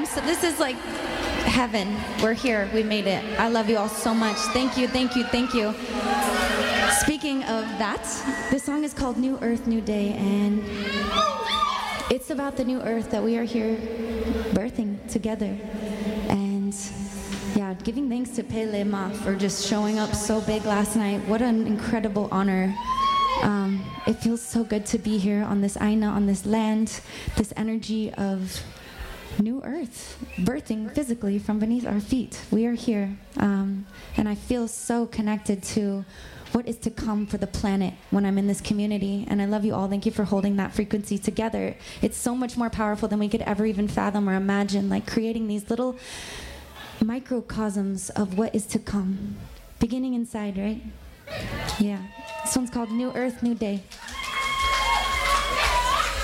This is like heaven. We're here. We made it. I love you all so much. Thank you, thank you, thank you. Speaking of that, this song is called New Earth, New Day, and it's about the new earth that we are here birthing together. And yeah, giving thanks to Pele Ma for just showing up so big last night. What an incredible honor. It feels so good to be here on this Aina, on this land, this energy of new earth, birthing physically from beneath our feet. We are here, and I feel so connected to what is to come for the planet when I'm in this community. And I love you all. Thank you for holding that frequency together. It's so much more powerful than we could ever even fathom or imagine, like creating these little microcosms of what is to come, beginning inside, right? Yeah. This one's called New Earth, New Day.